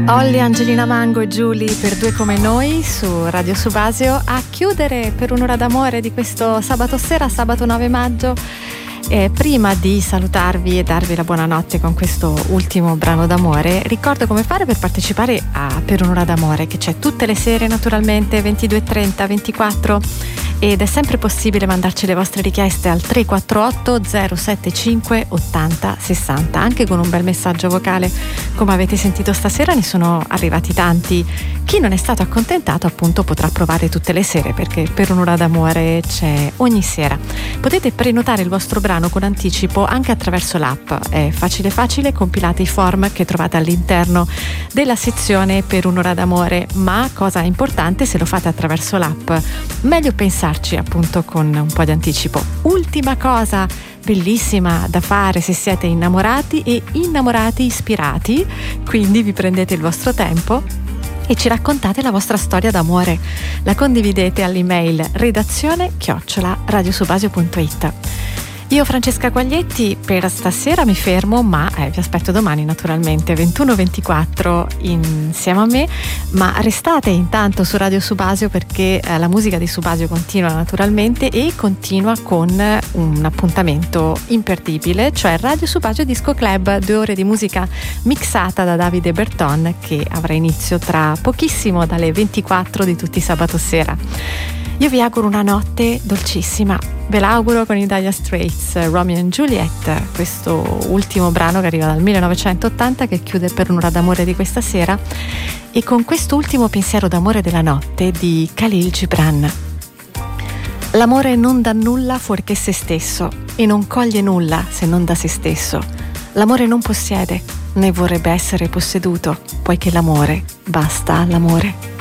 Olli, Angelina Mango e Giulia per Due come noi su Radio Subasio a chiudere per un'ora d'amore di questo sabato sera, sabato 9 maggio. Prima di salutarvi e darvi la buonanotte con questo ultimo brano d'amore, ricordo come fare per partecipare a Per un'ora d'amore, che c'è tutte le sere naturalmente 22:30, 24, ed è sempre possibile mandarci le vostre richieste al 348 075 80 60, anche con un bel messaggio vocale. Come avete sentito stasera ne sono arrivati tanti. Chi non è stato accontentato appunto potrà provare tutte le sere, perché Per un'ora d'amore c'è ogni sera. Potete prenotare il vostro brano con anticipo anche attraverso l'app, è facile, compilate i form che trovate all'interno della sezione Per un'ora d'amore, ma cosa importante, se lo fate attraverso l'app meglio pensarci appunto con un po' di anticipo. Ultima cosa bellissima da fare se siete innamorati e innamorati ispirati, quindi vi prendete il vostro tempo e ci raccontate la vostra storia d'amore, la condividete all'email redazione@radiosubasio.it. Io, Francesca Quaglietti, per stasera mi fermo, ma vi aspetto domani naturalmente 21:24 insieme a me, ma restate intanto su Radio Subasio, perché la musica di Subasio continua naturalmente e continua con un appuntamento imperdibile, cioè Radio Subasio Disco Club, 2 ore di musica mixata da Davide Berton, che avrà inizio tra pochissimo dalle 24 di tutti i sabato sera. Io vi auguro una notte dolcissima, ve l'auguro con i Dire Straits, Romeo and Juliet, questo ultimo brano che arriva dal 1980, che chiude Per un'ora d'amore di questa sera, e con questo ultimo pensiero d'amore della notte di Khalil Gibran. L'amore non dà nulla fuorché se stesso e non coglie nulla se non da se stesso. L'amore non possiede né vorrebbe essere posseduto, poiché l'amore basta all'amore.